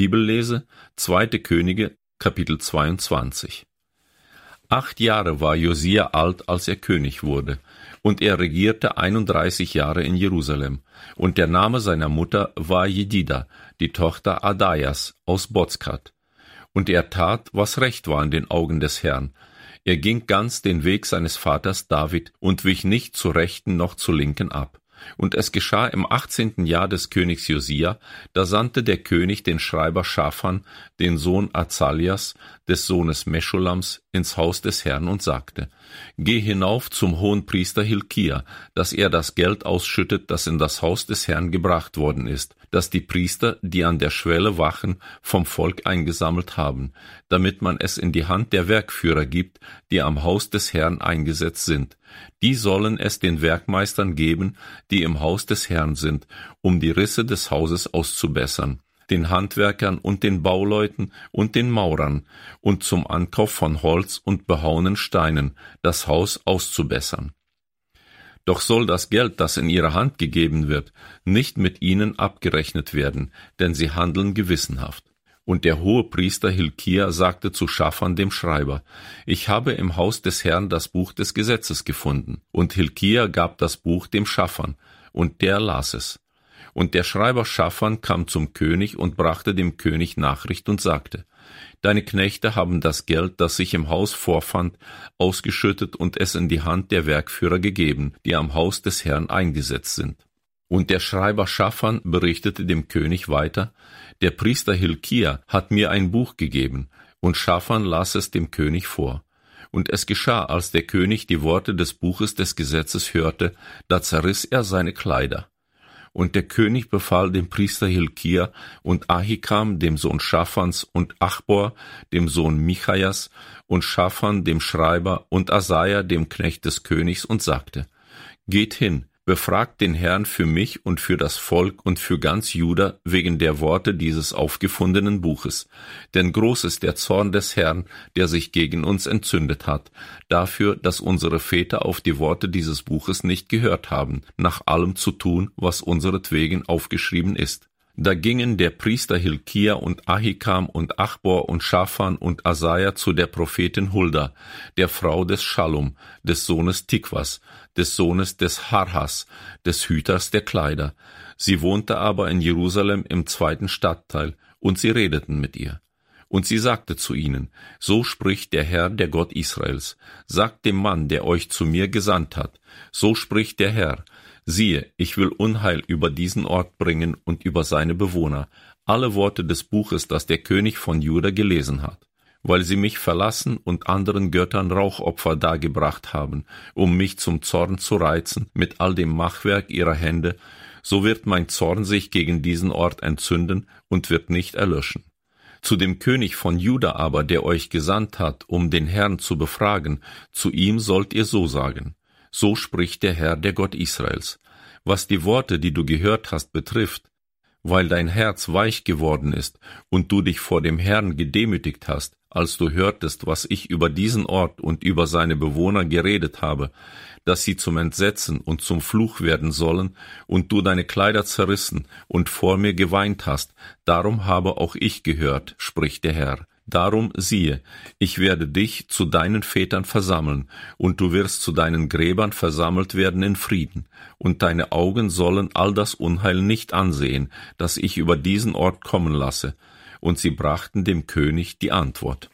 Bibellese 2. Könige, Kapitel 22. 8 Jahre war Josia alt, als er König wurde, und er regierte 31 Jahre in Jerusalem. Und der Name seiner Mutter war Jedida, die Tochter Adaias aus Bozkat. Und er tat, was recht war in den Augen des Herrn. Er ging ganz den Weg seines Vaters David und wich nicht zur Rechten noch zur Linken ab. Und es geschah im 18. Jahr des Königs Josia, da sandte der König den Schreiber Schaphan, den Sohn Azalias, des Sohnes Meschulams, ins Haus des Herrn und sagte: Geh hinauf zum Hohenpriester Hilkia, dass er das Geld ausschüttet, das in das Haus des Herrn gebracht worden ist, das die Priester, die an der Schwelle wachen, vom Volk eingesammelt haben, damit man es in die Hand der Werkführer gibt, die am Haus des Herrn eingesetzt sind. Die sollen es den Werkmeistern geben, die im Haus des Herrn sind, um die Risse des Hauses auszubessern, den Handwerkern und den Bauleuten und den Maurern, und zum Ankauf von Holz und behauenen Steinen das Haus auszubessern. Doch soll das Geld, das in ihre Hand gegeben wird, nicht mit ihnen abgerechnet werden, denn sie handeln gewissenhaft. Und der Hohepriester Hilkia sagte zu Schaphan dem Schreiber: Ich habe im Haus des Herrn das Buch des Gesetzes gefunden. Und Hilkia gab das Buch dem Schaphan, und der las es. Und der Schreiber Schaphan kam zum König und brachte dem König Nachricht und sagte: Deine Knechte haben das Geld, das sich im Haus vorfand, ausgeschüttet und es in die Hand der Werkführer gegeben, die am Haus des Herrn eingesetzt sind. Und der Schreiber Schaphan berichtete dem König weiter: Der Priester Hilkia hat mir ein Buch gegeben, und Schaphan las es dem König vor. Und es geschah, als der König die Worte des Buches des Gesetzes hörte, da zerriss er seine Kleider. Und der König befahl dem Priester Hilkia und Ahikam, dem Sohn Schaphans, und Achbor, dem Sohn Michaias, und Schaphan, dem Schreiber, und Asaja, dem Knecht des Königs, und sagte: Geht hin, befragt den Herrn für mich und für das Volk und für ganz Juda wegen der Worte dieses aufgefundenen Buches. Denn groß ist der Zorn des Herrn, der sich gegen uns entzündet hat, dafür, dass unsere Väter auf die Worte dieses Buches nicht gehört haben, nach allem zu tun, was unseretwegen aufgeschrieben ist. Da gingen der Priester Hilkia und Ahikam und Achbor und Schaphan und Asaja zu der Prophetin Hulda, der Frau des Schallum, des Sohnes Tikwas, des Sohnes des Harhas, des Hüters der Kleider. Sie wohnte aber in Jerusalem im 2. Stadtteil, und sie redeten mit ihr. Und sie sagte zu ihnen: So spricht der Herr, der Gott Israels: Sagt dem Mann, der euch zu mir gesandt hat: So spricht der Herr: Siehe, ich will Unheil über diesen Ort bringen und über seine Bewohner, alle Worte des Buches, das der König von Juda gelesen hat. Weil sie mich verlassen und anderen Göttern Rauchopfer dargebracht haben, um mich zum Zorn zu reizen mit all dem Machwerk ihrer Hände, so wird mein Zorn sich gegen diesen Ort entzünden und wird nicht erlöschen. Zu dem König von Juda aber, der euch gesandt hat, um den Herrn zu befragen, zu ihm sollt ihr so sagen: So spricht der Herr, der Gott Israels: Was die Worte, die du gehört hast, betrifft, weil dein Herz weich geworden ist und du dich vor dem Herrn gedemütigt hast, als du hörtest, was ich über diesen Ort und über seine Bewohner geredet habe, dass sie zum Entsetzen und zum Fluch werden sollen, und du deine Kleider zerrissen und vor mir geweint hast, darum habe auch ich gehört, spricht der Herr. Darum siehe, ich werde dich zu deinen Vätern versammeln, und du wirst zu deinen Gräbern versammelt werden in Frieden, und deine Augen sollen all das Unheil nicht ansehen, das ich über diesen Ort kommen lasse. Und sie brachten dem König die Antwort.